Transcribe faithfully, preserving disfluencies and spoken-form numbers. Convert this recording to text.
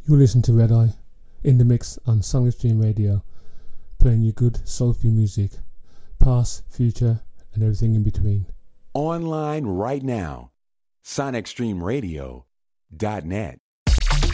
You listen to Red Eye in the mix on Sonic Stream Radio, playing you good soulful music, past, future, and everything in between. Online right now, sonic stream radio dot net.